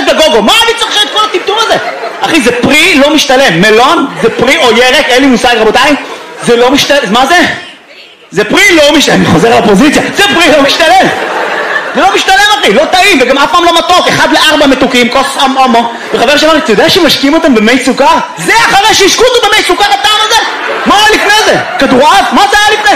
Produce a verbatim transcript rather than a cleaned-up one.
הגוגו, מה אני צריך את כל הטמטום הזה? אחי, זה פרי לא משתלם, מלון זה פרי או ירק, אין לי מושג רבותיי, זה לא משתלם, מה זה? זה פרי לא משתלם, אני חוזר לפוזיציה, זה פרי לא משתלם, זה לא משתלם אחי, לא טעים, וגם אף פעם לא מתוק, אחד לארבע מתוקים, כוס אמו, וחבר שאמר, אתה יודע שמשקיעים אותם במי סוכר? זה אחרי שהשקו אותו במי סוכר הטעם הזה? מה היה לפני זה? כדורעף? מה זה היה לפני